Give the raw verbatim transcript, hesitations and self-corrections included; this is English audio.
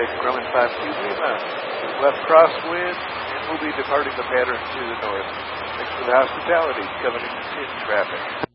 Grumman five Q Lima, left crosswind, and we'll be departing the pattern to the north. Thanks for the hospitality, Covenant ten traffic.